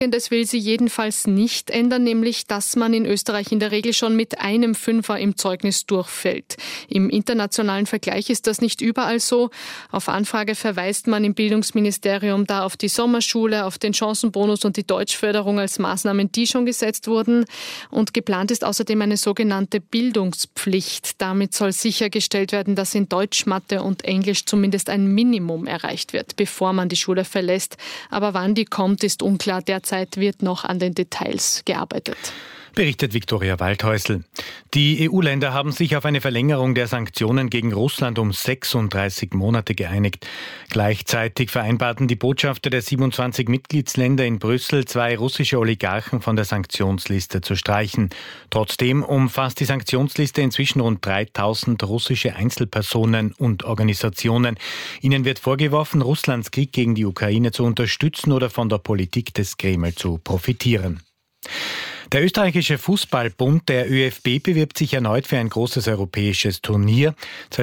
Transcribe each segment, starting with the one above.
Das will sie jedenfalls nicht ändern, nämlich dass man in Österreich in der Regel schon mit einem Fünfer im Zeugnis durchfällt. Im internationalen Vergleich ist das nicht überall so. Auf Anfrage verweist man im Bildungsministerium da auf die Sommerschule, auf den Chancenbonus und die Deutschförderung als Maßnahmen, die schon gesetzt wurden. Und geplant ist außerdem eine sogenannte Bildungspflicht. Damit soll sichergestellt werden, dass in Deutsch, Mathe und Englisch zumindest ein Minimum erreicht wird, bevor man die Schule verlässt. Aber wann die kommt, ist unklar. Derzeit wird noch an den Details gearbeitet. Berichtet Viktoria Waldhäusl. Die EU-Länder haben sich auf eine Verlängerung der Sanktionen gegen Russland um 36 Monate geeinigt. Gleichzeitig vereinbarten die Botschafter der 27 Mitgliedsländer in Brüssel, 2 russische Oligarchen von der Sanktionsliste zu streichen. Trotzdem umfasst die Sanktionsliste inzwischen rund 3000 russische Einzelpersonen und Organisationen. Ihnen wird vorgeworfen, Russlands Krieg gegen die Ukraine zu unterstützen oder von der Politik des Kreml zu profitieren. Der österreichische Fußballbund, der ÖFB, bewirbt sich erneut für ein großes europäisches Turnier.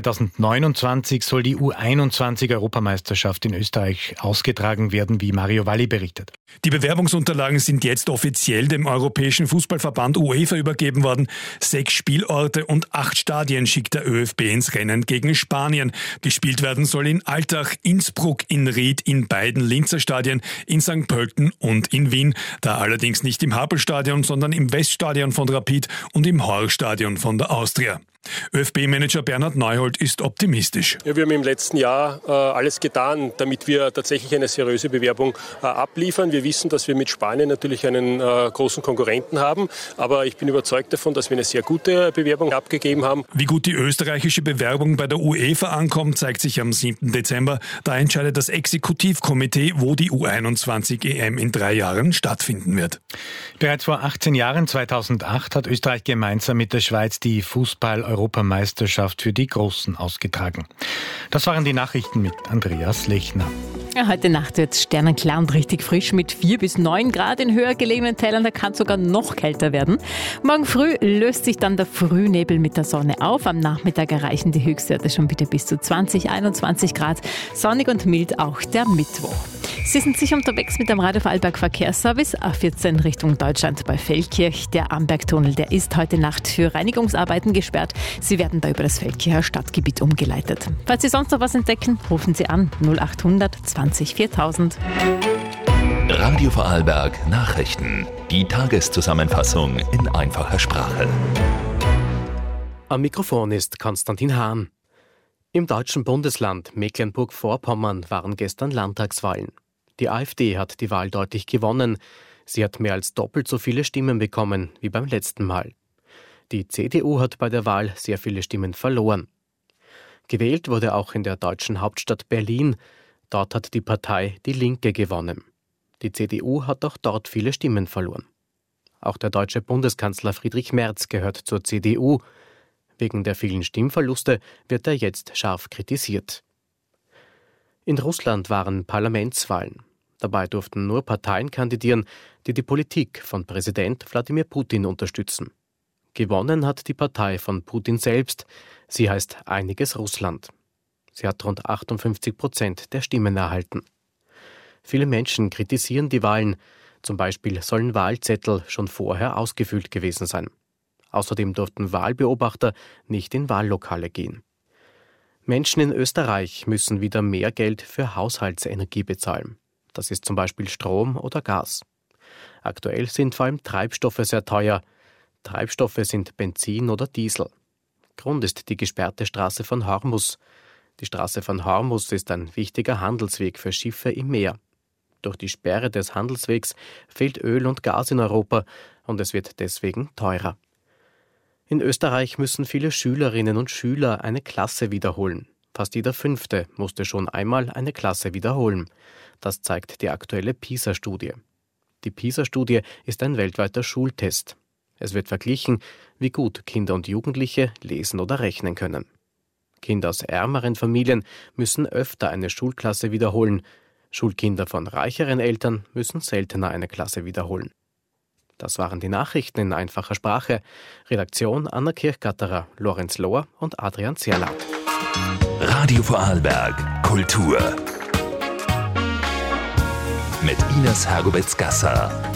2029 soll die U21-Europameisterschaft in Österreich ausgetragen werden, wie Mario Valli berichtet. Die Bewerbungsunterlagen sind jetzt offiziell dem Europäischen Fußballverband UEFA übergeben worden. 6 Spielorte und 8 Stadien schickt der ÖFB ins Rennen gegen Spanien. Gespielt werden soll in Altach, Innsbruck, in Ried, in beiden Linzer Stadien, in St. Pölten und in Wien. Da allerdings nicht im Happelstadion, sondern im Weststadion von Rapid und im Horchstadion von der Austria. ÖFB-Manager Bernhard Neuhold ist optimistisch. Ja, wir haben im letzten Jahr alles getan, damit wir tatsächlich eine seriöse Bewerbung abliefern. Wir wissen, dass wir mit Spanien natürlich einen großen Konkurrenten haben, aber ich bin überzeugt davon, dass wir eine sehr gute Bewerbung abgegeben haben. Wie gut die österreichische Bewerbung bei der UEFA ankommt, zeigt sich am 7. Dezember. Da entscheidet das Exekutivkomitee, wo die U21-EM in 3 Jahren stattfinden wird. Bereits vor 18 Jahren, 2008, hat Österreich gemeinsam mit der Schweiz die Fußball-Europameisterschaft für die Großen ausgetragen. Das waren die Nachrichten mit Andreas Lechner. Ja, heute Nacht wird es sternenklar und richtig frisch mit 4 bis 9 Grad in höher gelegenen Teilen. Da kann es sogar noch kälter werden. Morgen früh löst sich dann der Frühnebel mit der Sonne auf. Am Nachmittag erreichen die Höchstwerte schon wieder bis zu 20, 21 Grad. Sonnig und mild auch der Mittwoch. Sie sind sicher unterwegs mit dem Radio Vorarlberg Verkehrsservice A14 Richtung Deutschland bei Feldkirch. Der Ambergtunnel, der ist heute Nacht für Reinigungsarbeiten gesperrt. Sie werden da über das Feldkircher Stadtgebiet umgeleitet. Falls Sie sonst noch was entdecken, rufen Sie an 0800 20 4000. Radio Vorarlberg Nachrichten. Die Tageszusammenfassung in einfacher Sprache. Am Mikrofon ist Konstantin Hahn. Im deutschen Bundesland Mecklenburg-Vorpommern waren gestern Landtagswahlen. Die AfD hat die Wahl deutlich gewonnen. Sie hat mehr als doppelt so viele Stimmen bekommen wie beim letzten Mal. Die CDU hat bei der Wahl sehr viele Stimmen verloren. Gewählt wurde auch in der deutschen Hauptstadt Berlin. Dort hat die Partei Die Linke gewonnen. Die CDU hat auch dort viele Stimmen verloren. Auch der deutsche Bundeskanzler Friedrich Merz gehört zur CDU. Wegen der vielen Stimmverluste wird er jetzt scharf kritisiert. In Russland waren Parlamentswahlen. Dabei durften nur Parteien kandidieren, die die Politik von Präsident Wladimir Putin unterstützen. Gewonnen hat die Partei von Putin selbst. Sie heißt Einiges Russland. Sie hat rund 58% der Stimmen erhalten. Viele Menschen kritisieren die Wahlen. Zum Beispiel sollen Wahlzettel schon vorher ausgefüllt gewesen sein. Außerdem durften Wahlbeobachter nicht in Wahllokale gehen. Menschen in Österreich müssen wieder mehr Geld für Haushaltsenergie bezahlen. Das ist zum Beispiel Strom oder Gas. Aktuell sind vor allem Treibstoffe sehr teuer. Treibstoffe sind Benzin oder Diesel. Grund ist die gesperrte Straße von Hormuz. Die Straße von Hormuz ist ein wichtiger Handelsweg für Schiffe im Meer. Durch die Sperre des Handelswegs fehlt Öl und Gas in Europa und es wird deswegen teurer. In Österreich müssen viele Schülerinnen und Schüler eine Klasse wiederholen. Fast jeder 5. musste schon einmal eine Klasse wiederholen. Das zeigt die aktuelle PISA-Studie. Die PISA-Studie ist ein weltweiter Schultest. Es wird verglichen, wie gut Kinder und Jugendliche lesen oder rechnen können. Kinder aus ärmeren Familien müssen öfter eine Schulklasse wiederholen. Schulkinder von reicheren Eltern müssen seltener eine Klasse wiederholen. Das waren die Nachrichten in einfacher Sprache. Redaktion Anna Kirchgatterer, Lorenz Lohr und Adrian Zerlatt. Radio Vorarlberg Kultur mit Ines Hergobetz-Gasser.